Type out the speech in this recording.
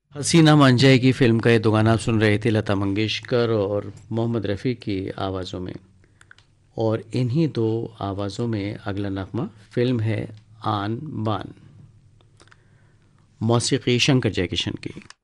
हसीना मंजय की फ़िल्म का ये दो गाना आप सुन रहे थे लता मंगेशकर और मोहम्मद रफ़ी की आवाज़ों में। और इन्हीं दो आवाज़ों में अगला नगमा फ़िल्म है आन बान, मौसीक़ी शंकर जयकिशन की।